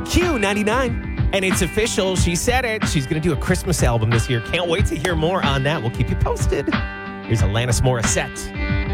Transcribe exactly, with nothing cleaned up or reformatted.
Q ninety-nine. And it's official. She said it. She's going to do a Christmas album this year. Can't wait to hear more on that. We'll keep you posted. Here's Alanis Morissette.